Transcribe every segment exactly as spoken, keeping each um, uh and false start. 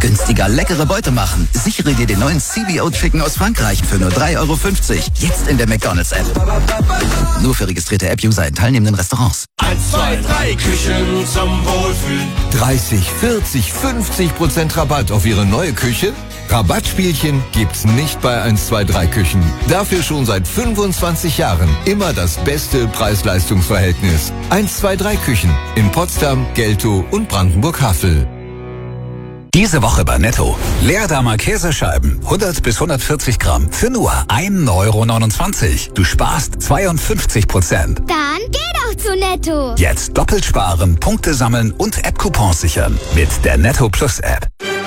günstiger leckere Beute machen. Sichere dir den neuen C B O Chicken aus Frankreich für nur drei Euro fünfzig. Jetzt in der McDonald's-App. Nur für registrierte App-User in teilnehmenden Restaurants. eins, zwei, drei Küchen zum Wohlfühlen. dreißig, vierzig, fünfzig Prozent Rabatt auf Ihre neue Küche? Rabattspielchen gibt's nicht bei eins, zwei, drei Küchen. Dafür schon seit fünfundzwanzig Jahren immer das beste Preis-Leistungs-Verhältnis. eins, zwei, drei Küchen in Potsdam, Geltow und Brandenburg-Havel. Diese Woche bei Netto. Leerdamer Käsescheiben, hundert bis hundertvierzig Gramm für nur ein Euro neunundzwanzig. Du sparst zweiundfünfzig Prozent. Dann geh doch zu Netto. Jetzt doppelt sparen, Punkte sammeln und App-Coupons sichern mit der Netto Plus App.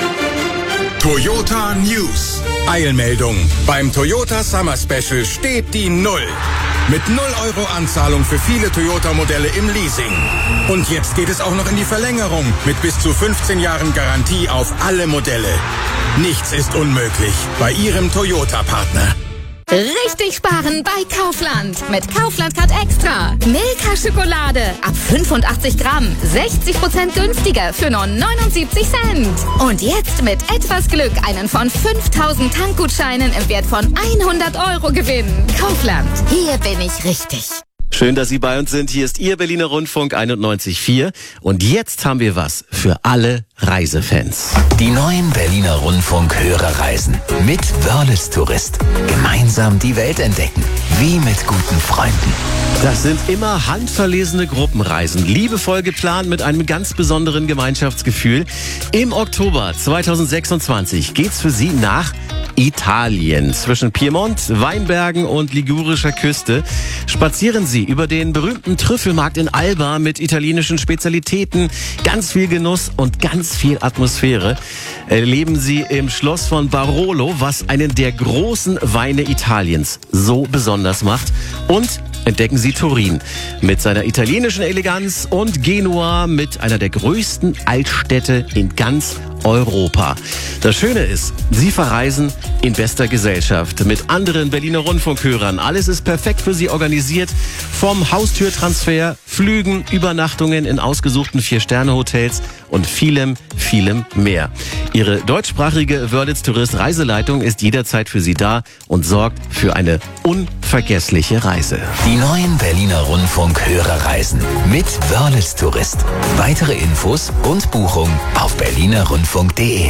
Toyota News. Eilmeldung. Beim Toyota Summer Special steht die Null. Mit null Euro Anzahlung für viele Toyota-Modelle im Leasing. Und jetzt geht es auch noch in die Verlängerung mit bis zu fünfzehn Jahren Garantie auf alle Modelle. Nichts ist unmöglich bei Ihrem Toyota-Partner. Richtig sparen bei Kaufland. Mit Kaufland Card Extra. Milka Schokolade ab fünfundachtzig Gramm. sechzig Prozent günstiger für nur neunundsiebzig Cent. Und jetzt mit etwas Glück einen von fünftausend Tankgutscheinen im Wert von hundert Euro gewinnen. Kaufland. Hier bin ich richtig. Schön, dass Sie bei uns sind. Hier ist Ihr Berliner Rundfunk einundneunzig Komma vier. Und jetzt haben wir was für alle Reisefans. Die neuen Berliner Rundfunk-Hörerreisen mit Wörlitz Tourist. Gemeinsam die Welt entdecken, wie mit guten Freunden. Das sind immer handverlesene Gruppenreisen, liebevoll geplant mit einem ganz besonderen Gemeinschaftsgefühl. Im Oktober zweitausendsechsundzwanzig geht's für Sie nach Italien. Zwischen Piemont, Weinbergen und ligurischer Küste spazieren Sie über den berühmten Trüffelmarkt in Alba mit italienischen Spezialitäten, ganz viel Genuss und ganz viel Atmosphäre. Erleben Sie im Schloss von Barolo, was einen der großen Weine Italiens so besonders macht. Und entdecken Sie Turin mit seiner italienischen Eleganz und Genua mit einer der größten Altstädte in ganz Europa. Das Schöne ist, Sie verreisen in bester Gesellschaft mit anderen Berliner Rundfunkhörern. Alles ist perfekt für Sie organisiert. Vom Haustürtransfer, Flügen, Übernachtungen in ausgesuchten Vier-Sterne-Hotels und vielem, vielem mehr. Ihre deutschsprachige Wörlitz Tourist Reiseleitung ist jederzeit für Sie da und sorgt für eine unvergessliche Reise. Die neuen Berliner Rundfunk-Hörerreisen mit Wörlitz Tourist. Weitere Infos und Buchung auf berliner rundfunk punkt de.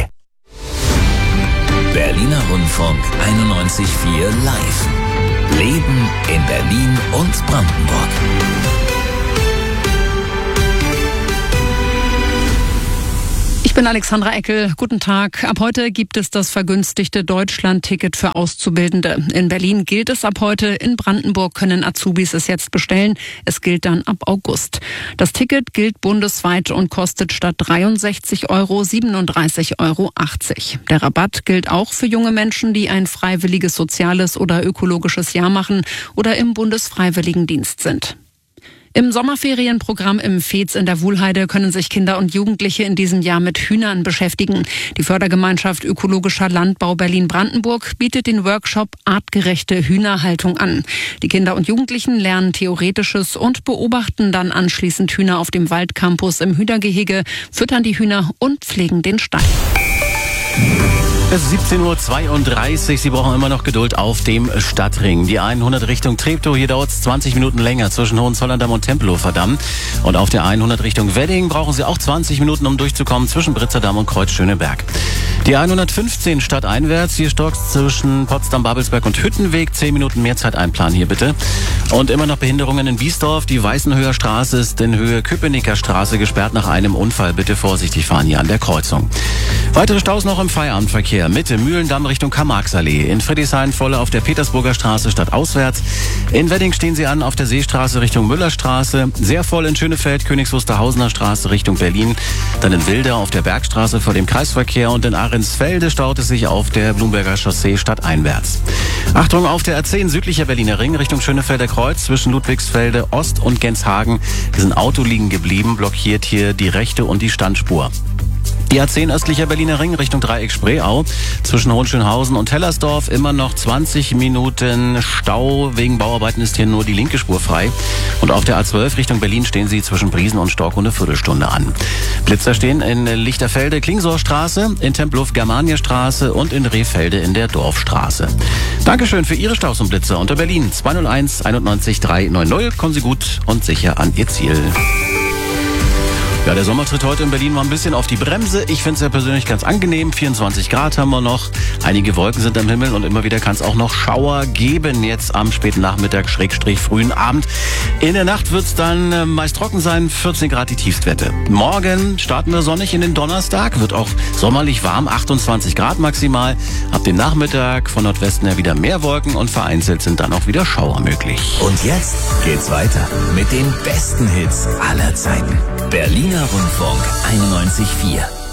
Berliner Rundfunk einundneunzig Komma vier live. Leben in Berlin und Brandenburg. Ich bin Alexandra Eckel. Guten Tag. Ab heute gibt es das vergünstigte Deutschland-Ticket für Auszubildende. In Berlin gilt es ab heute. In Brandenburg können Azubis es jetzt bestellen. Es gilt dann ab August. Das Ticket gilt bundesweit und kostet statt dreiundsechzig Euro siebenunddreißig Euro achtzig. Der Rabatt gilt auch für junge Menschen, die ein freiwilliges soziales oder ökologisches Jahr machen oder im Bundesfreiwilligendienst sind. Im Sommerferienprogramm im Veets in der Wuhlheide können sich Kinder und Jugendliche in diesem Jahr mit Hühnern beschäftigen. Die Fördergemeinschaft Ökologischer Landbau Berlin-Brandenburg bietet den Workshop Artgerechte Hühnerhaltung an. Die Kinder und Jugendlichen lernen Theoretisches und beobachten dann anschließend Hühner auf dem Waldcampus im Hühnergehege, füttern die Hühner und pflegen den Stall. Es ist siebzehn Uhr zweiunddreißig. Sie brauchen immer noch Geduld auf dem Stadtring. Die hundert Richtung Treptow, hier dauert es zwanzig Minuten länger zwischen Hohenzollern-Damm und Tempelhofer Damm. Und auf der hundert Richtung Wedding brauchen Sie auch zwanzig Minuten, um durchzukommen zwischen Britzerdamm und Kreuz-Schöneberg. Die hundertfünfzehn stadteinwärts, hier stockt zwischen Potsdam, Babelsberg und Hüttenweg. zehn Minuten mehr Zeit einplanen hier bitte. Und immer noch Behinderungen in Biesdorf. Die Weißenhöher Straße ist in Höhe Köpenicker Straße gesperrt nach einem Unfall. Bitte vorsichtig fahren hier an der Kreuzung. Weitere Staus noch im Feierabendverkehr. Mitte Mühlendamm Richtung Karl-Marx-Allee. In Friedrichshain volle auf der Petersburger Straße stadtauswärts. In Wedding stehen Sie an auf der Seestraße Richtung Müllerstraße. Sehr voll in Schönefeld, Königs Wusterhausener Straße Richtung Berlin. Dann in Wilde auf der Bergstraße vor dem Kreisverkehr. Und in Ahrensfelde staut es sich auf der Blumberger Chaussee stadteinwärts. Achtung auf der R zehn südlicher Berliner Ring Richtung Schönefelder Kreuz zwischen Ludwigsfelde Ost und Genshagen. Ist ein Auto liegen geblieben, blockiert hier die rechte und die Standspur. Die A zehn östlicher Berliner Ring Richtung Dreieck Spreeau. Zwischen Hohenschönhausen und Hellersdorf immer noch zwanzig Minuten Stau. Wegen Bauarbeiten ist hier nur die linke Spur frei. Und auf der A zwölf Richtung Berlin stehen Sie zwischen Briesen und Storkow eine Viertelstunde an. Blitzer stehen in Lichterfelde Klingsorstraße, in Tempelhof Germanierstraße und in Rehfelde in der Dorfstraße. Dankeschön für Ihre Staus und Blitzer unter Berlin zwei null eins einundneunzig dreihundertneunzig. Kommen Sie gut und sicher an Ihr Ziel. Ja, der Sommertritt heute in Berlin war ein bisschen auf die Bremse. Ich finde es ja persönlich ganz angenehm. vierundzwanzig Grad haben wir noch. Einige Wolken sind am Himmel und immer wieder kann es auch noch Schauer geben. Jetzt am späten Nachmittag, Schrägstrich frühen Abend. In der Nacht wird es dann meist trocken sein. vierzehn Grad die Tiefstwerte. Morgen starten wir sonnig in den Donnerstag. Wird auch sommerlich warm. achtundzwanzig Grad maximal. Ab dem Nachmittag von Nordwesten her wieder mehr Wolken und vereinzelt sind dann auch wieder Schauer möglich. Und jetzt geht's weiter mit den besten Hits aller Zeiten. Berliner Rundfunk einundneunzig Komma vier.